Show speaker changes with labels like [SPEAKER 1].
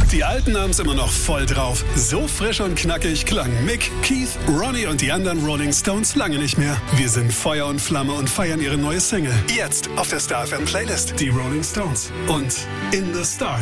[SPEAKER 1] Die Alten haben's immer noch voll drauf. So frisch und knackig klang Mick, Keith, Ronnie und die anderen Rolling Stones lange nicht mehr. Wir sind Feuer und Flamme und feiern ihre neue Single. Jetzt auf der Star FM Playlist. Die Rolling Stones und In the Stars.